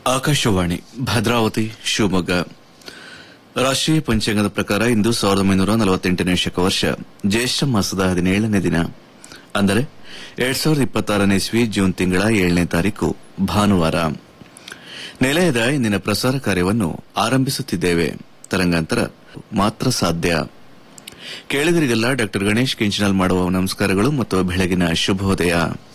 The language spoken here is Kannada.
ಆಕಾಶವಾಣಿ ಭದ್ರಾವತಿ ಶಿವಮೊಗ್ಗ. ರಾಷ್ಟ್ರೀಯ ಪಂಚಾಂಗದ ಪ್ರಕಾರ ಇಂದು 1948ನೇ ಶಕವರ್ಷ ಜ್ಯೇಷ್ಠ ಮಾಸದ 17ನೇ ದಿನ, ಅಂದರೆ 2026ನೇ ಇಸ್ವಿ ಜೂನ್ ತಿಂಗಳ 7ನೇ ತಾರೀಕು ಭಾನುವಾರ. ನಿಲಯದ ಇಂದಿನ ಪ್ರಸಾರ ಕಾರ್ಯವನ್ನು ಆರಂಭಿಸುತ್ತಿದ್ದೇವೆ. ತರಂಗಾಂತರ ಮಾತ್ರ ಸಾಧ್ಯ. ಕೇಳಿದರಿಗೆಲ್ಲ ಡಾ ಗಣೇಶ್ ಕಿಂಚನಲ್ ಮಾಡುವ ನಮಸ್ಕಾರಗಳು ಮತ್ತು ಬೆಳಗಿನ ಶುಭೋದಯ.